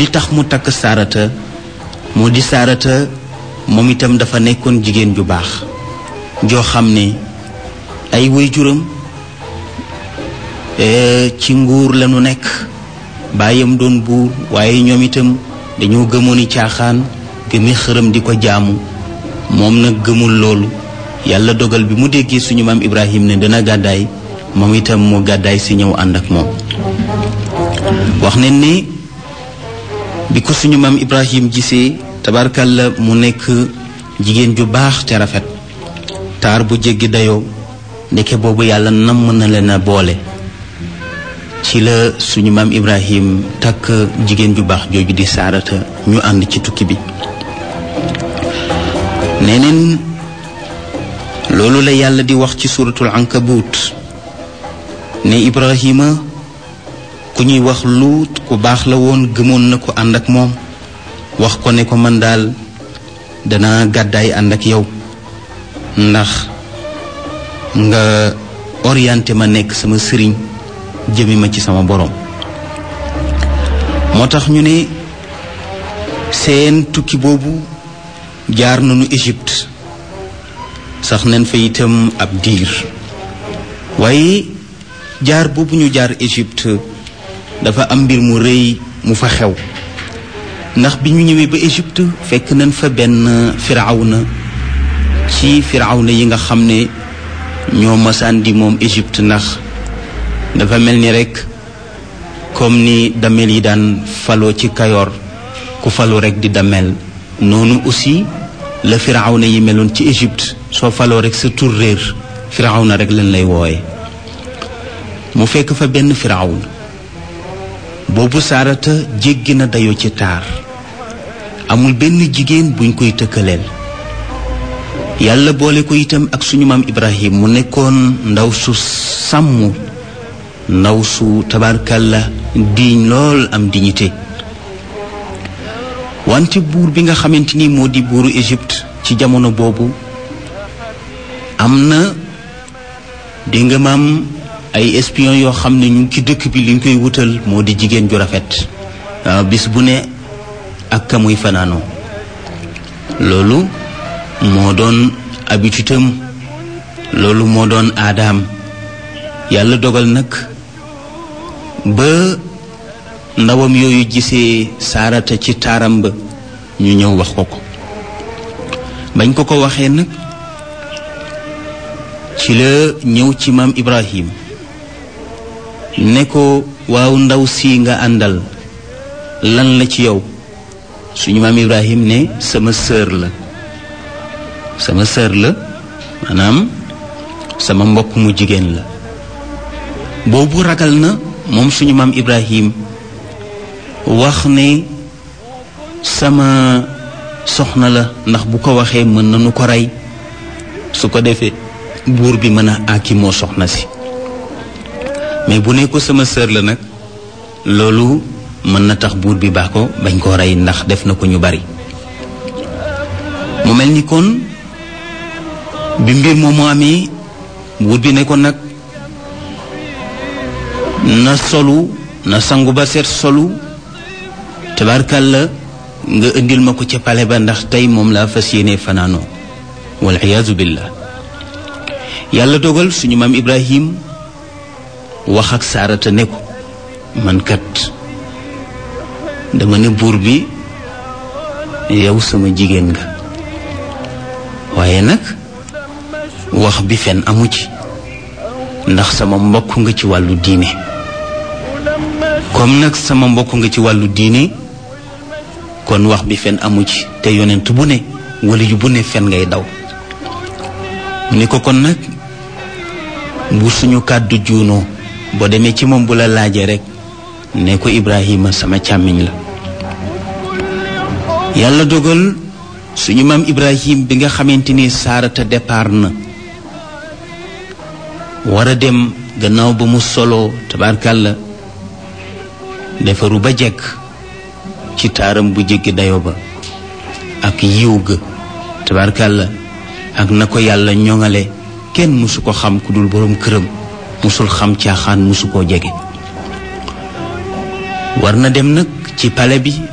li tax mu takk Saarata moo di Saarata moom itam dafa nekkoon jigéen ju baax joo xam ne ay waajuram ci nguur lañu nekk baayam doon buur waaye ñoom itam dañoo gëmooni caaxaan gëmi xërëm di ko jaamu moom nag gëmul loolu yàlla dogal bi mu déggee suñu maam Ibrahim ne dana gàddaay moom itam mu gàddaay si ñëw ànd ak moom wax ne ni bi ko suñu maam Ibrahim gisee tabarkalla mu nekk jigéen ju baax te rafet taar bu jéggi dayoo ndeke boobu yàlla namm na leen a boole ci la suñu maam Ibrahim takk jigéen ju baax jooju di Saarata ñu ànd ci tukki bi neneen loolu la yàlla di wax ci suratul ankabut ne Ibrahima ku ñuy wax Luut ku baax la woon gëmoon na ko ànd ak moom wax ko ne ko man daal dana gàddaay ànd ak yow ndax nga orienté ma nekk sama sëriñ jëmi ma ci sama borom moo tax ñu ne seen tukki boobu jaar nañu Égypte sax nañ fa itam ab diir waaye jaar boobu ñu jaar Égypte dafa am mbir mu rëy mu fa xew ndax bi ñu ñëwee ba Égypte fekk nañ fa benn firawna ci firawna yi nga xam ne ñoo masaan di moom Égypte ndax dafa mel ni rekk comme ni damel yi daan faloo ci Kayoor ku falu rekk di damel noonu aussi la firawna yi meloon ci Égypte soo faloo rekk sa tur réer firawna rekk lañ lay wooye mu fekk fa benn firawna boobu Saarata jéggi na dayoo ci taar amul benn jigéen buñ koy tëkkaleel yàlla boole ko itam ak suñu maam Ibrahim mu nekkoon ndaw su sàmm ndaw su tabarkalla diiñ lool am dignité wante buur bi nga xamante ni moo di buuru Égypte ci jamono boobu am na dégg nga maam ay espion yoo xam ne ñu ngi ci dëkk bi li ñu koy wutal moo di jigéen ju rafet bis bu ne ak ka muy fanaanoo loolu moo doon habitude am loolu moo doon aadaam yàlla dogal nag ba ndawam yooyu gisee Saarata ci taaram ba ñu ñëw wax ko ko bañ ko ko waxee nag ci la ñëw ci maam Ibrahim ne ko waaw ndaw si nga àndal lan la ci yow suñu maam Ibrahim ne sama sœur la maanaam sama mbokk mu jigéen la boobu ragal na moom suñu maam Ibrahim wax ne sama soxna la ndax bu ko waxee mën nañu ko rey su ko defee buur bi mën a àkki moo soxna si mais bu ne ko sama sœur la nag loolu mën na tax buur bi baax ko bañ koo rey ndax def na ko ñu bari mu mel ni kon bi mbir moomu amee buur bi ne ko nag na solu na sangu ba seet solu tabarkalla nga indil ma ko ca pale ba ndax tey moom laa fas yéene fanaanoo wal iyaazu billah yàlla dogal suñu maam Ibrahim wax ak Saarata ne ko man kat dama ne buur bi yow sama jigéen nga waaye nag wax bi fen amu ci ndax sama mbokk nga ci wàllu diine comme nag sama mbokk nga ci wàllu diine kon wax bi fen amu ci te yonent bu ne wala yu bu ne fen ngay daw mu ne ko kon nag bu suñu kàddu juunoo boo demee ci moom bu la laajee rek ne ko Ibrahima sama càmmiñ la yàlla dogal suñu maam Ibrahim bi nga xamante ni Saarata départ na war a dem gannaaw ba mu solo tabarkàlla defaru ba jekk ci taaram bu jéggi dayo ba ak yiw ga tabarkàlla ak na ko yàlla ñoŋale kenn mësu ko xam ku dul boroom këram mësul xam caaxaan mësu koo jege war na dem nag ci pale bi